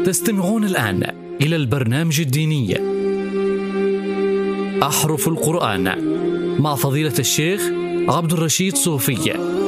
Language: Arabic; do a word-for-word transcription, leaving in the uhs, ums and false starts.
تستمعون الآن إلى البرنامج الديني أحرف القرآن مع فضيلة الشيخ عبد الرشيد صوفي.